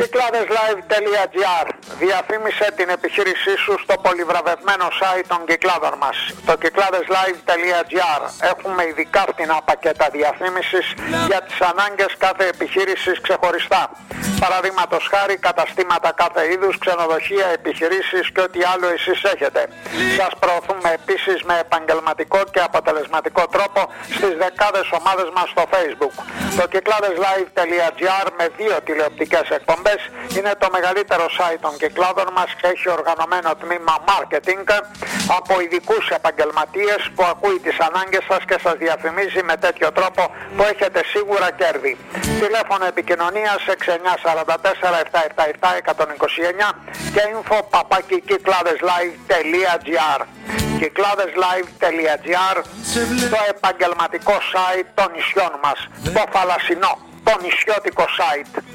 Κυκλάδεσlive.gr. Διαφήμισε την επιχείρησή σου στο πολυβραβευμένο site των κυκλάδων μας. Το Κυκλάδεσlive.gr. Έχουμε ειδικά φτηνά πακέτα διαφήμισης για τις ανάγκες κάθε επιχείρησης ξεχωριστά. Παραδείγματος χάρη καταστήματα κάθε είδους, ξενοδοχεία, επιχειρήσεις και ό,τι άλλο εσείς έχετε. Σας προωθούμε επίσης με επαγγελματικό και αποτελεσματικό τρόπο στις δεκάδες ομάδες μας στο Facebook. Το Κυκλάδεσlive.gr με 2 τηλεοπτικές εκπομπές είναι το μεγαλύτερο site των κυκλάδων μας και έχει οργανωμένο τμήμα marketing από ειδικούς επαγγελματίες που ακούει τις ανάγκες σας και σας διαφημίζει με τέτοιο τρόπο που έχετε σίγουρα κέρδη. Τηλέφωνο επικοινωνίας 6944-777-129 και info@κυκλάδεσlive.gr. Κυκλάδεσlive.gr, το επαγγελματικό site των νησιών μας, το θαλασσινό, το νησιώτικο site.